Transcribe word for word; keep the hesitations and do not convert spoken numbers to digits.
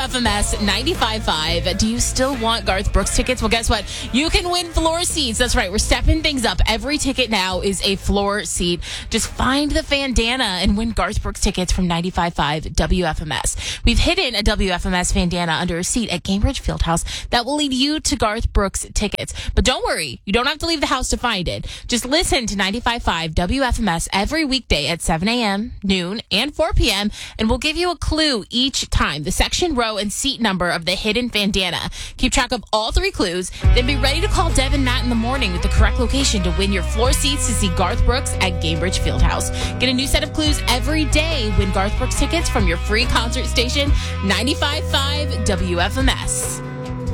F M S ninety-five point five. Do you still want Garth Brooks tickets? Well, guess what? You can win floor seats. That's right. We're stepping things up. Every ticket now is a floor seat. Just find the Fandana and win Garth Brooks tickets from ninety-five point five W F M S. We've hidden a W F M S Fandana under a seat at Gainbridge Fieldhouse that will lead you to Garth Brooks tickets. But don't worry. You don't have to leave the house to find it. Just listen to ninety-five point five W F M S every weekday at seven a.m., noon, and four p.m., and we'll give you a clue each time, the section, row, and seat number of the hidden Fandana. Keep track of all three clues, then be ready to call Dev and Matt in the morning with the correct location to win your floor seats to see Garth Brooks at Gainbridge Fieldhouse. Get a new set of clues every day. Win Garth Brooks tickets from your free concert station, ninety-five point five W F M S.